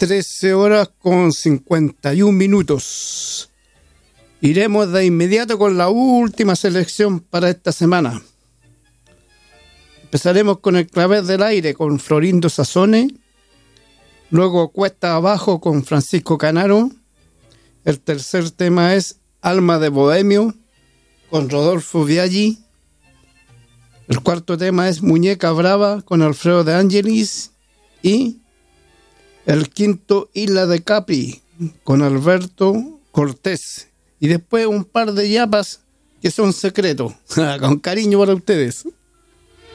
13 horas con 51 minutos. Iremos de inmediato con la última selección para esta semana. Empezaremos con el Clavel del Aire con Florindo Sassone, luego Cuesta Abajo con Francisco Canaro. El tercer tema es Alma de Bohemio con Rodolfo Biaggi. El cuarto tema es Muñeca Brava con Alfredo de Angelis. Y el quinto, Isla de Capri con Alberto Cortés. Y después un par de yapas que son secretos. Con cariño para ustedes.